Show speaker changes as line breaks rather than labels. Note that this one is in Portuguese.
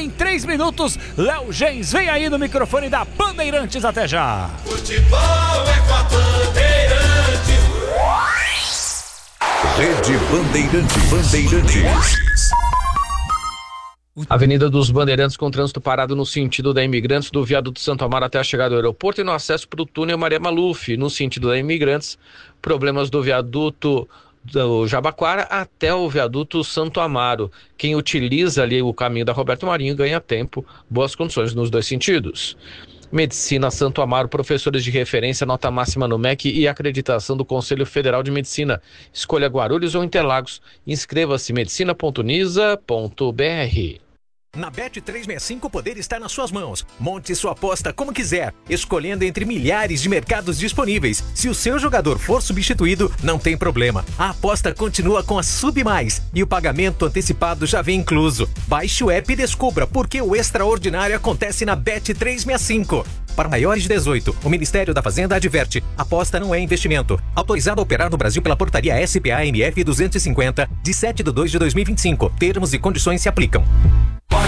em 3 minutos. Léo Gens vem aí no microfone da Bandeirantes. Até já.
Futebol é com a Bandeirantes.
Rede Bandeirantes.
Avenida dos Bandeirantes com trânsito parado no sentido da Imigrantes, do viaduto Santo Amaro até a chegada do aeroporto e no acesso para o túnel Maria Maluf, no sentido da Imigrantes, problemas do viaduto do Jabaquara até o viaduto Santo Amaro. Quem utiliza ali o caminho da Roberto Marinho ganha tempo, boas condições nos dois sentidos. Medicina Santo Amaro, professores de referência, nota máxima no MEC e acreditação do Conselho Federal de Medicina. Escolha Guarulhos ou Interlagos. Inscreva-se medicina.unisa.br.
Na Bet365 o poder está nas suas mãos. Monte sua aposta como quiser, escolhendo entre milhares de mercados disponíveis. Se o seu jogador for substituído, não tem problema. A aposta continua com a Sub Mais e o pagamento antecipado já vem incluso. Baixe o app e descubra por que o extraordinário acontece na Bet365. Para maiores de 18, o Ministério da Fazenda adverte: aposta não é investimento. Autorizado a operar no Brasil pela portaria SPA-MF 250, de 7/2/2025. Termos e condições se aplicam.